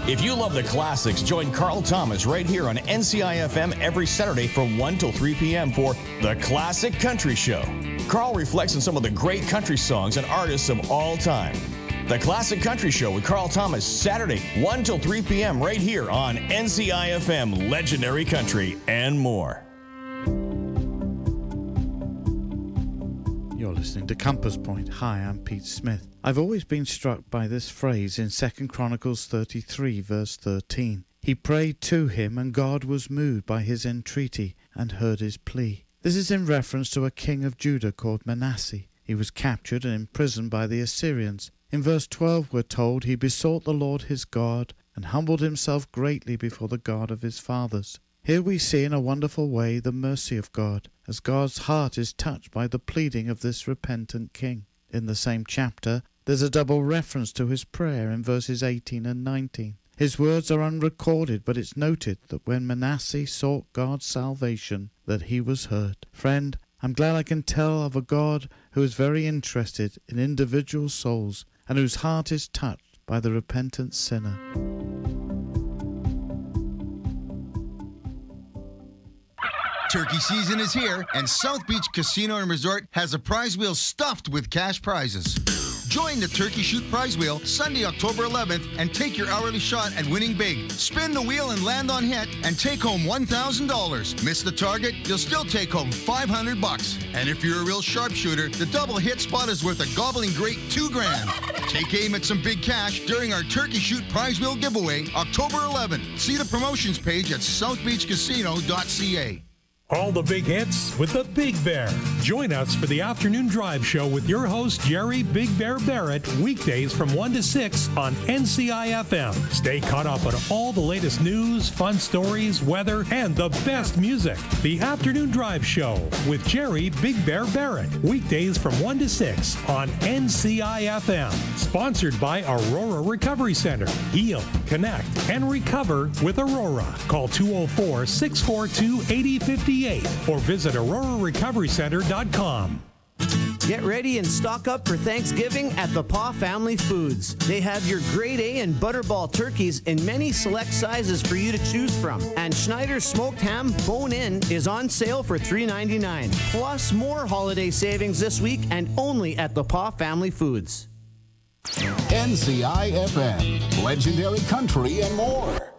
If you love the classics, join Carl Thomas right here on NCI-FM every Saturday from 1 till 3 p.m. for The Classic Country Show. Carl reflects on some of the great country songs and artists of all time. The Classic Country Show with Carl Thomas, Saturday, 1 till 3 p.m. right here on NCI-FM, Legendary Country, and more. You're listening to Compass Point. Hi, I'm Pete Smith. I've always been struck by this phrase in 2 Chronicles 33, verse 13. He prayed to him, and God was moved by his entreaty and heard his plea. This is in reference to a king of Judah called Manasseh. He was captured and imprisoned by the Assyrians. In verse 12 we're told he besought the Lord his God and humbled himself greatly before the God of his fathers. Here we see in a wonderful way the mercy of God, as God's heart is touched by the pleading of this repentant king. In the same chapter, there's a double reference to his prayer in verses 18 and 19. His words are unrecorded, but it's noted that when Manasseh sought God's salvation, that he was heard. Friend, I'm glad I can tell of a God who is very interested in individual souls and whose heart is touched by the repentant sinner. Turkey season is here, and South Beach Casino and Resort has a prize wheel stuffed with cash prizes. Join the Turkey Shoot Prize Wheel Sunday, October 11th, and take your hourly shot at winning big. Spin the wheel and land on hit, and take home $1,000. Miss the target, you'll still take home $500. And if you're a real sharpshooter, the double hit spot is worth a gobbling great $2,000. Take aim at some big cash during our Turkey Shoot Prize Wheel giveaway, October 11th. See the promotions page at southbeachcasino.ca. All the big hits with the Big Bear. Join us for the afternoon drive show with your host, Jerry Big Bear Barrett, weekdays from 1 to 6 on NCI-FM. Stay caught up on all the latest news, fun stories, weather, and the best music. The afternoon drive show with Jerry Big Bear Barrett, weekdays from 1 to 6 on NCI-FM. Sponsored by Aurora Recovery Center. Heal, connect, and recover with Aurora. Call 204-642-8058 or visit AuroraRecoveryCenter.com. Get ready and stock up for Thanksgiving at the Paw Family Foods. They have your grade A and butterball turkeys in many select sizes for you to choose from. And Schneider's smoked ham bone-in is on sale for $3.99. Plus more holiday savings this week and only at the Paw Family Foods. NCI-FM, Legendary Country and more.